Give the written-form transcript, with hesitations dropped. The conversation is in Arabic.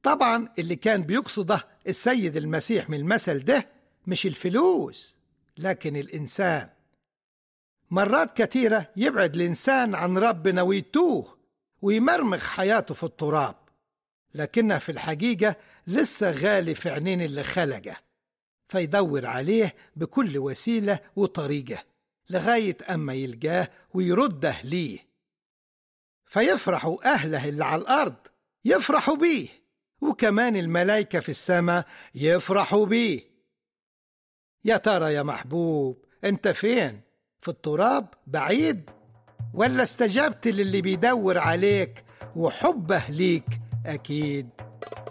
طبعا اللي كان بيقصده السيد المسيح من المثل ده مش الفلوس، لكن الإنسان. مرات كتيرة يبعد الإنسان عن ربنا ويتوه ويمرمغ حياته في التراب، لكنها في الحقيقة لسه غالي في عينين اللي خلقه، فيدور عليه بكل وسيلة وطريقة لغاية أما يلقاه ويرده ليه. فيفرحوا أهله اللي على الأرض يفرحوا بيه، وكمان الملائكة في السماء يفرحوا بيه. يا ترى يا محبوب، أنت فين؟ في التراب بعيد، ولا استجبت للي بيدور عليك وحبه ليك أكيد؟